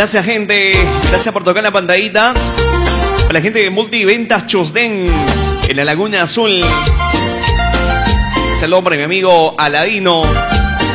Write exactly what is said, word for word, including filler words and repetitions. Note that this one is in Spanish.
Gracias, gente. Gracias por tocar la pantallita. Para la gente de Multiventas Chosden, en la Laguna Azul. Saludos para mi amigo Aladino.